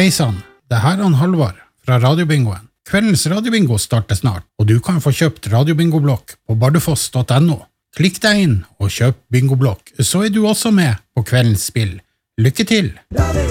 Hei sann, det her er Halvard fra Radiobingoen. Kveldens Radiobingo starter snart, og du kan få kjøpt Radiobingoblokk på bardufoss.no. Klikk deg inn og kjøp bingoblokk, så er du også med på kveldens spill. Lykke til!